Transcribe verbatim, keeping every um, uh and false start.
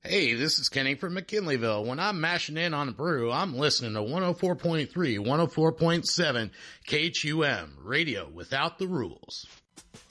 Hey, this is Kenny from McKinleyville. When I'm mashing in on a brew, I'm listening to one oh four point three, one oh four point seven K H U M, radio without the rules.